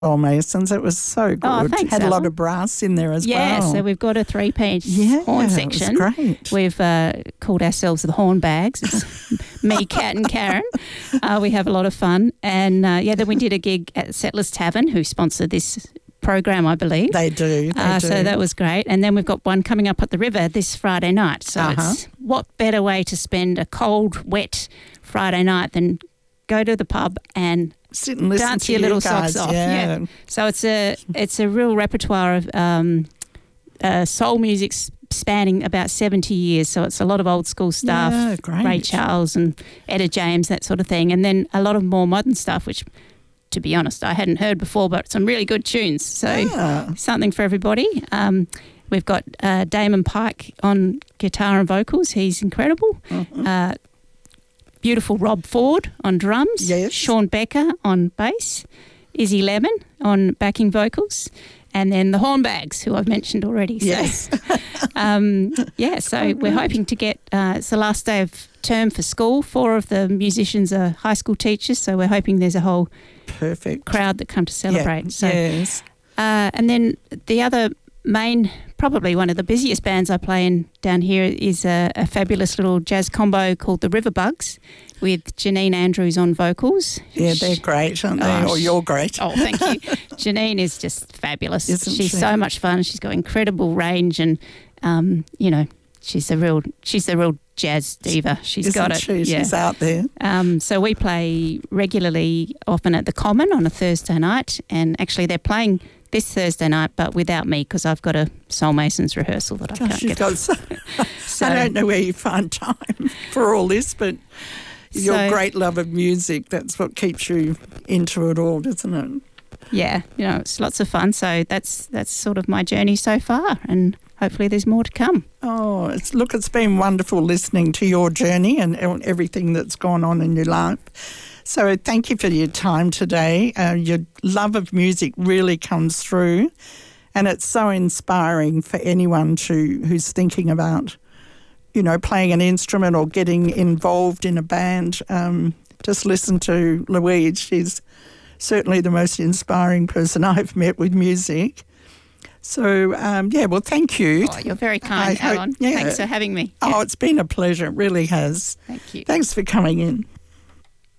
Oh, Masons, it was so good. Oh, thanks, Had a lot Alan. of brass in there as well. Yeah, so we've got a three-piece horn section. It was great. We've called ourselves the Horn Bags. It's me, Kat and Karen. We have a lot of fun. And, then we did a gig at Settlers Tavern, who sponsored this program, I believe. They do. So that was great. And then we've got one coming up at the river this Friday night. So it's what better way to spend a cold, wet Friday night than go to the pub and sit and listen dance to your you little guys. socks off. Yeah. So it's a real repertoire of soul music spanning about 70 years. So it's a lot of old school stuff. Yeah, great. Ray Charles and Etta James, that sort of thing. And then a lot of more modern stuff, which, to be honest, I hadn't heard before, but some really good tunes. So something for everybody. We've got Damon Pike on guitar and vocals. He's incredible. Beautiful Rob Ford on drums. Yes. Sean Becker on bass. Izzy Lemon on backing vocals. And then the Hornbags, who I've mentioned already. So, yes. So we're hoping to get, it's the last day of term for school. 4 of the musicians are high school teachers, so we're hoping there's a whole crowd that come to celebrate. Yeah. So, yes. And then the other main, probably one of the busiest bands I play in down here is a fabulous little jazz combo called the Riverbugs with Janine Andrews on vocals. Yeah, they're great, aren't they? Or you're great. Oh, thank you. Janine is just fabulous. Isn't She's she? so much fun. She's got incredible range and, she's the real jazz diva. She's got it. She? Yeah. She's out there. So we play regularly, often at the Common on a Thursday night, and actually they're playing this Thursday night, but without me because I've got a Soul Masons rehearsal that I can't get. So, I don't know where you find time for all this, but your great love of music, that's what keeps you into it all, doesn't it? Yeah, it's lots of fun. So that's sort of my journey so far, and hopefully there's more to come. Oh, it's been wonderful listening to your journey and everything that's gone on in your life. So thank you for your time today. Your love of music really comes through, and it's so inspiring for anyone who's thinking about, playing an instrument or getting involved in a band. Just listen to Louise. She's certainly the most inspiring person I've met with music. So, well, thank you. Oh, you're very kind, Alan. Thanks for having me. Oh, it's been a pleasure. It really has. Thank you. Thanks for coming in.